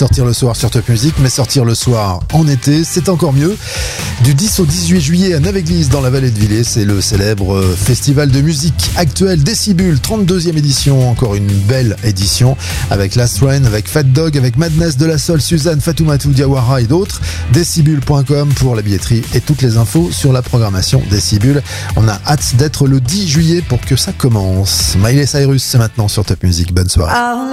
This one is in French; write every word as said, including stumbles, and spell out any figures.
sortir le soir sur Top Music, mais sortir le soir en été, c'est encore mieux. Du dix au dix-huit juillet à Neuve-Église, dans la vallée de Villers, c'est le célèbre festival de musique actuelle Décibule, trente-deuxième édition, encore une belle édition, avec Last Rain, avec Fat Dog, avec Madness, De La Soul, Suzanne, Fatoumata Diawara et d'autres. Décibule point com pour la billetterie et toutes les infos sur la programmation Décibule. On a hâte d'être le dix juillet pour que ça commence. Miley Cyrus, c'est maintenant sur Top Music. Bonne soirée.